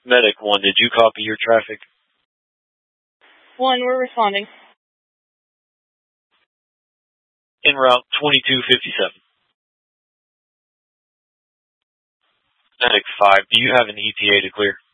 Medic 1, did you copy your traffic? 1, we're responding. En route 2257. Medic 5, do you have an ETA to clear?